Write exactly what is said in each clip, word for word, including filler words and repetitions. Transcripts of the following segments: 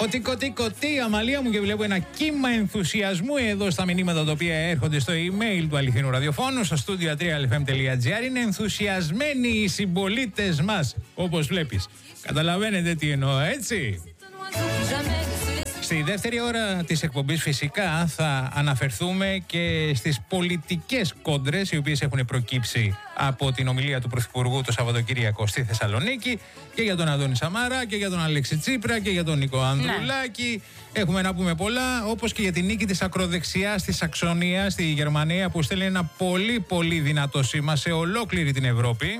Ότι κωτή, Αμαλία μου, και βλέπω ένα κύμα ενθουσιασμού εδώ στα μηνύματα τα οποία έρχονται στο email του Αληθινού Ραδιοφώνου στο studio τρία ελ εφ εμ τελεία τζι άρ. Είναι ενθουσιασμένοι οι συμπολίτες μας, όπως βλέπεις. Καταλαβαίνετε τι εννοώ, έτσι? Στη δεύτερη ώρα της εκπομπής φυσικά θα αναφερθούμε και στις πολιτικές κόντρες οι οποίες έχουν προκύψει από την ομιλία του Πρωθυπουργού το Σαββατοκύριακο στη Θεσσαλονίκη, και για τον Αντώνη Σαμάρα και για τον Αλέξη Τσίπρα και για τον Νίκο Ανδρουλάκη. Ναι. Έχουμε να πούμε πολλά, όπως και για την νίκη της ακροδεξιάς στη Σαξονία, στη Γερμανία, που στέλνει ένα πολύ πολύ δυνατό σήμα σε ολόκληρη την Ευρώπη.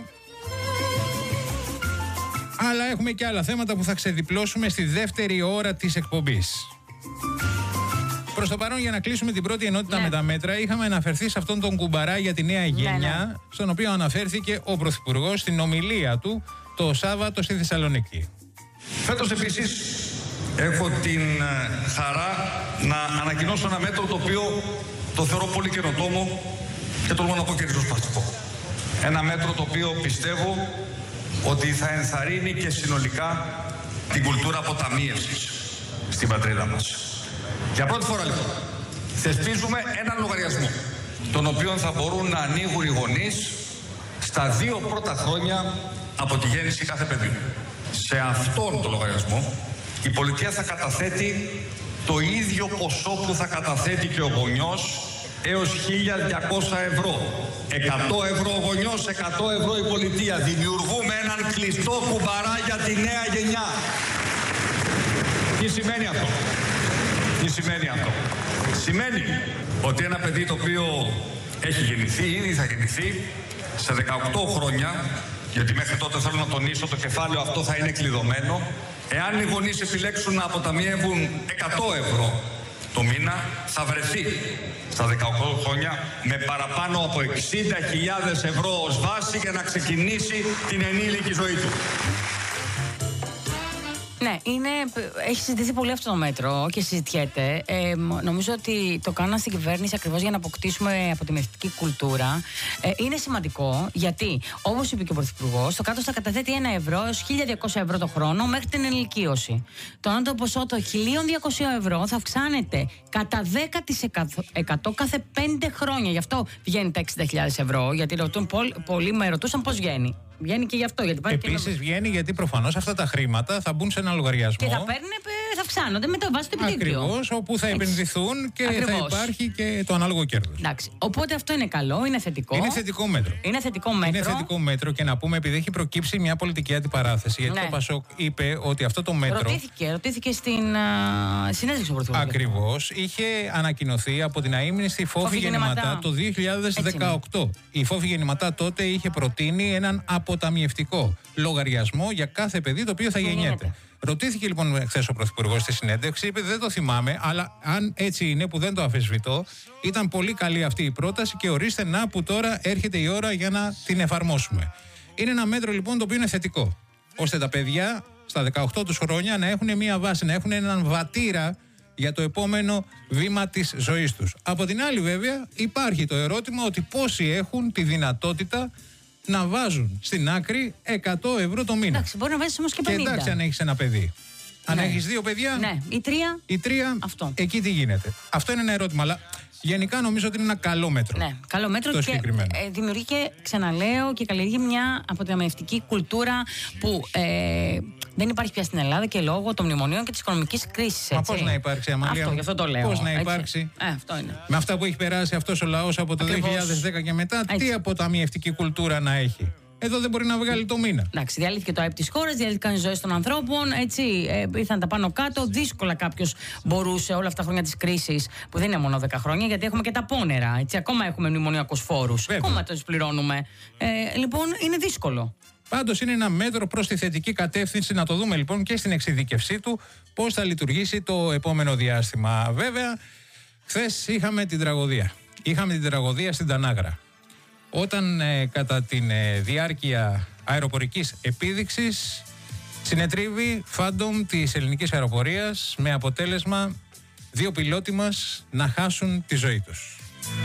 Αλλά έχουμε και άλλα θέματα που θα ξεδιπλώσουμε στη δεύτερη ώρα της εκπομπής. Προς το παρόν, για να κλείσουμε την πρώτη ενότητα, ναι, με τα μέτρα, είχαμε αναφερθεί σε αυτόν τον κουμπαρά για τη νέα γενιά, ναι, ναι, στον οποίο αναφέρθηκε ο Πρωθυπουργός στην ομιλία του το Σάββατο στη Θεσσαλονίκη. Φέτος επίσης έχω την χαρά να ανακοινώσω ένα μέτρο το οποίο το θεωρώ πολύ καινοτόμο και τολμώ να πω και ριζοσπαστικό. Ένα μέτρο το οποίο πιστεύω ότι θα ενθαρρύνει και συνολικά την κουλτούρα αποταμίευσης στην πατρίδα μας. Για πρώτη φορά λοιπόν θεσπίζουμε έναν λογαριασμό, τον οποίο θα μπορούν να ανοίγουν οι γονείς στα δύο πρώτα χρόνια από τη γέννηση κάθε παιδιού. Σε αυτόν τον λογαριασμό η πολιτεία θα καταθέτει το ίδιο ποσό που θα καταθέτει και ο γονιός, έως χίλια διακόσια ευρώ. εκατό ευρώ ο γονιός, εκατό ευρώ η πολιτεία. Δημιουργούμε έναν κλειστό κουμπαρά για τη νέα γενιά. Τι σημαίνει αυτό? Τι σημαίνει αυτό? Σημαίνει ότι ένα παιδί το οποίο έχει γεννηθεί, ήδη θα γεννηθεί, σε δεκαοκτώ χρόνια, γιατί μέχρι τότε θέλω να τονίσω το κεφάλαιο αυτό θα είναι κλειδωμένο, εάν οι γονείς επιλέξουν να αποταμιεύουν εκατό ευρώ το μήνα, θα βρεθεί στα δεκαοκτώ χρόνια με παραπάνω από εξήντα χιλιάδες ευρώ ως βάση για να ξεκινήσει την ενήλικη ζωή του. Ναι, είναι, έχει συζητηθεί πολύ αυτό το μέτρο και συζητιέται. Ε, νομίζω ότι το κάναν στην κυβέρνηση ακριβώς για να αποκτήσουμε αποτιμητική κουλτούρα. Ε, είναι σημαντικό γιατί, όπως είπε και ο Πρωθυπουργός, το κράτος θα καταθέτει ένα ευρώ έως χίλια διακόσια ευρώ το χρόνο μέχρι την ενηλικίωση. Το ανώτατο ποσό, το χίλια διακόσια ευρώ, θα αυξάνεται κατά δέκα τοις εκατό κάθε πέντε χρόνια. Γι' αυτό βγαίνει τα εξήντα χιλιάδες ευρώ, γιατί ρωτούν, πολλοί με ρωτούσαν πώς βγαίνει. Βγαίνει και γι' αυτό. Επίσης και... βγαίνει γιατί προφανώς αυτά τα χρήματα θα μπουν σε ένα λογαριασμό. Και θα παίρνουν, θα αυξάνονται με το βάση του επιτήριου. Ακριβώς, όπου θα επενδυθούν και ακριβώς θα υπάρχει και το ανάλογο κέρδος. Εντάξει. Οπότε αυτό είναι καλό, είναι θετικό. Είναι θετικό μέτρο. Είναι θετικό μέτρο. Είναι θετικό μέτρο και να πούμε, επειδή έχει προκύψει μια πολιτική αντιπαράθεση. Γιατί ναι, το Πασόκ είπε ότι αυτό το μέτρο. Ρωτήθηκε, ρωτήθηκε στην uh, συνέντευξη του Πρωθυπουργού. Ακριβώς. Είχε ανακοινωθεί από την αείμνηστη Φόφη Γεννηματά το δύο χιλιάδες δεκαοκτώ. Η Φόφη Γεννηματά τότε είχε προτείνει έναν αποταμιευτικό λογαριασμό για κάθε παιδί το οποίο θα γεννιέται. Ρωτήθηκε λοιπόν χθες ο Πρωθυπουργός στη συνέντευξη, είπε δεν το θυμάμαι, αλλά αν έτσι είναι, που δεν το αφισβητώ, ήταν πολύ καλή αυτή η πρόταση και ορίστε να που τώρα έρχεται η ώρα για να την εφαρμόσουμε. Είναι ένα μέτρο λοιπόν το οποίο είναι θετικό, ώστε τα παιδιά στα δεκαοκτώ τους χρόνια να έχουν μια βάση, να έχουν έναν βατήρα για το επόμενο βήμα της ζωής τους. Από την άλλη βέβαια υπάρχει το ερώτημα ότι πόσοι έχουν τη δυνατότητα να βάζουν στην άκρη εκατό ευρώ το μήνα. Εντάξει, μπορεί να βάζεις όμως και πενήντα. Και εντάξει, αν έχεις ένα παιδί. Αν ναι, έχεις δύο παιδιά. Ναι, ή τρία. Ή τρία. Αυτό. Εκεί τι γίνεται. Αυτό είναι ένα ερώτημα. Αλλά γενικά νομίζω ότι είναι ένα καλό μέτρο. Ναι, καλό μέτρο το και ε, δημιουργεί και, ξαναλέω, και καλλιεργεί μια αποταμιευτική κουλτούρα που ε, δεν υπάρχει πια στην Ελλάδα και λόγω των μνημονίων και της οικονομικής κρίσης. Μα πώς να υπάρξει, Αμαλία? Αυτό, γι' αυτό το λέω. Πώς να υπάρξει. Ε, αυτό είναι. Με αυτά που έχει περάσει αυτός ο λαός από το ακριβώς δύο χιλιάδες δέκα και μετά, έτσι, τι αποταμιευτική κουλτούρα να έχει? Εδώ δεν μπορεί να βγάλει το μήνα. Εντάξει, διαλύθηκε το ΑΕΠ της χώρας, διαλύθηκαν οι ζωές των ανθρώπων. Έτσι, ε, ήρθαν τα πάνω κάτω. Δύσκολα κάποιος μπορούσε όλα αυτά τα χρόνια της κρίσης, που δεν είναι μόνο δέκα χρόνια, γιατί έχουμε και τα πόνερα. Έτσι, ακόμα έχουμε μνημονιακούς φόρους. Ακόμα τους πληρώνουμε. Ε, λοιπόν, είναι δύσκολο. Πάντως είναι ένα μέτρο προς τη θετική κατεύθυνση. Να το δούμε λοιπόν και στην εξειδικευσή του πώς θα λειτουργήσει το επόμενο διάστημα. Βέβαια, χθες είχαμε την τραγωδία. Είχαμε την τραγωδία στην Τανάγρα. Όταν ε, κατά τη ε, διάρκεια αεροπορικής επίδειξης συνετρίβει Phantom της ελληνικής αεροπορίας, με αποτέλεσμα δύο πιλότοι μας να χάσουν τη ζωή τους.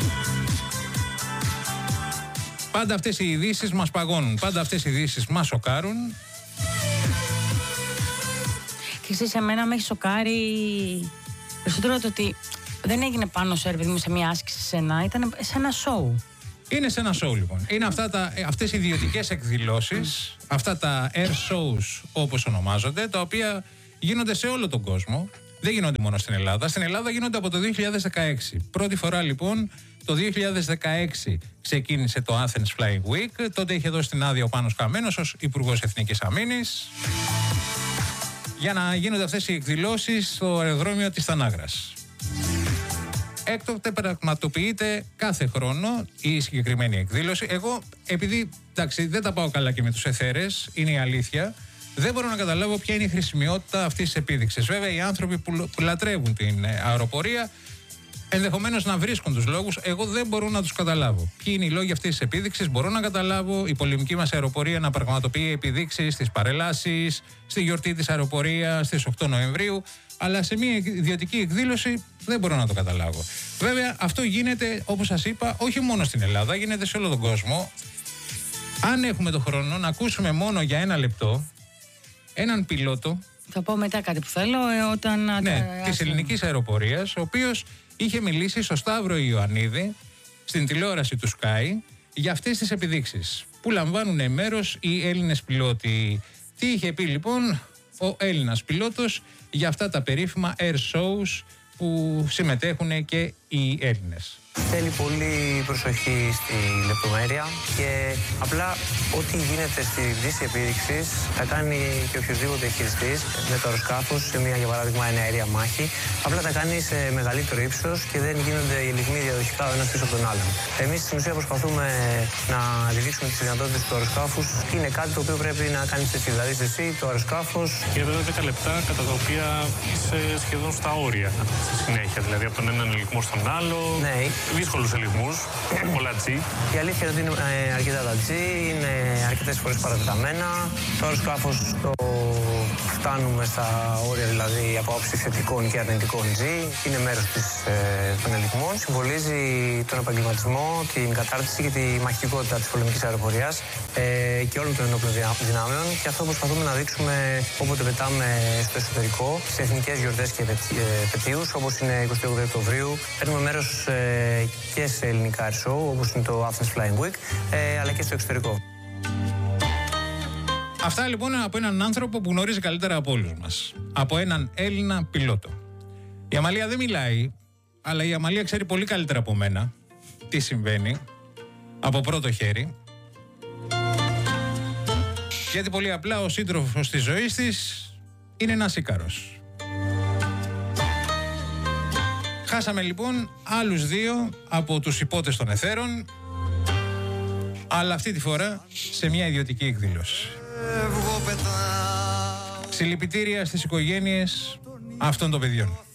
Πάντα αυτές οι ειδήσεις μας παγώνουν, πάντα αυτές οι ειδήσεις μας σοκάρουν. εξής, εμένα με έχει σοκάρει περισσότερο το ότι δεν έγινε πάνω σε, ρε, σε μια άσκηση σε ένα, ήταν σε ένα show. Είναι σε ένα show λοιπόν. Είναι αυτά τα, αυτές οι ιδιωτικές εκδηλώσεις, mm. αυτά τα air shows όπως ονομάζονται, τα οποία γίνονται σε όλο τον κόσμο. Δεν γίνονται μόνο στην Ελλάδα. Στην Ελλάδα γίνονται από το δύο χιλιάδες δεκαέξι. Πρώτη φορά λοιπόν το δύο χιλιάδες δεκαέξι ξεκίνησε το Athens Flying Week. Τότε είχε δώσει την άδεια ο Πάνος Καμένος ως Υπουργός Εθνικής Αμήνης για να γίνονται αυτές οι εκδηλώσεις στο αεροδρόμιο της Τανάγρας. Έκτοτε πραγματοποιείται κάθε χρόνο η συγκεκριμένη εκδήλωση. Εγώ, επειδή εντάξει, δεν τα πάω καλά και με τους εθέρες, είναι η αλήθεια, δεν μπορώ να καταλάβω ποια είναι η χρησιμότητα αυτής της επίδειξης. Βέβαια, οι άνθρωποι που, που λατρεύουν την αεροπορία ενδεχομένως να βρίσκουν τους λόγους. Εγώ δεν μπορώ να τους καταλάβω. Ποιοι είναι οι λόγοι αυτής της επίδειξης, μπορώ να καταλάβω. Η πολεμική μας αεροπορία να πραγματοποιεί επιδείξεις στις παρελάσεις, στη γιορτή της αεροπορίας στις οκτώ Νοεμβρίου. Αλλά σε μια ιδιωτική εκδήλωση δεν μπορώ να το καταλάβω. Βέβαια, αυτό γίνεται, όπως σας είπα, όχι μόνο στην Ελλάδα, γίνεται σε όλο τον κόσμο. Αν έχουμε τον χρόνο να ακούσουμε μόνο για ένα λεπτό έναν πιλότο. Θα πω μετά κάτι που θέλω, όταν. Ναι, τα... της ελληνικής αεροπορίας, ο οποίος είχε μιλήσει στο Σταύρο Ιωαννίδη, στην τηλεόραση του Sky, για αυτές τις επιδείξεις που λαμβάνουν μέρος οι Έλληνες πιλότοι. Τι είχε πει λοιπόν ο Έλληνας πιλότος για αυτά τα περίφημα air shows που συμμετέχουν και οι Έλληνες? Θέλει πολύ προσοχή στη λεπτομέρεια και απλά ό,τι γίνεται στη πτήση επίδειξης θα κάνει και οποιοδήποτε χειριστής με το αεροσκάφος σε μια, για παράδειγμα, εναέρια μάχη. Απλά τα κάνει σε μεγαλύτερο ύψος και δεν γίνονται οι λιγμοί διαδοχικά ο ένας πίσω από τον άλλον. Εμείς στην ουσία προσπαθούμε να επιδείξουμε τις δυνατότητες του αεροσκάφους. Είναι κάτι το οποίο πρέπει να κάνεις εσύ. Δηλαδή, εσύ το αεροσκάφος. Και βέβαια δέκα λεπτά κατά τα οποία είσαι σχεδόν στα όρια στη συνέχεια. Δηλαδή από τον έναν ελιγμό στον άλλο. Ναι. Δύσκολους ελιγμούς, πολλά G. Η αλήθεια είναι ότι είναι ε, αρκετά τα G, είναι αρκετές φορές παρατεταμένα. Το αεροσκάφος το φτάνουμε στα όρια, δηλαδή από άψη θετικών και αρνητικών G. Είναι μέρος της, ε, των ελιγμών. Συμβολίζει τον επαγγελματισμό, την κατάρτιση και τη μαχητικότητα της πολεμικής αεροπορίας ε, και όλων των ενόπλων δυνάμεων. Και αυτό προσπαθούμε να δείξουμε όποτε πετάμε στο εσωτερικό, σε εθνικές γιορτές και επετείους, όπως είναι εικοστή όγδοη Οκτωβρίου. Παίρνουμε μέρος ε, και σε ελληνικά air show, όπως είναι το Athens Flying Week, ε, αλλά και στο εξωτερικό. Αυτά λοιπόν από έναν άνθρωπο που γνωρίζει καλύτερα από όλους μας. Από έναν Έλληνα πιλότο. Η Αμαλία δεν μιλάει, αλλά η Αμαλία ξέρει πολύ καλύτερα από μένα τι συμβαίνει από πρώτο χέρι. Γιατί πολύ απλά ο σύντροφος της ζωής της είναι ένας Ίκαρος. Χάσαμε λοιπόν άλλους δύο από τους υπότες των εθέρων, αλλά αυτή τη φορά σε μια ιδιωτική εκδήλωση. Συλληπιτήρια στις οικογένειες αυτών των παιδιών.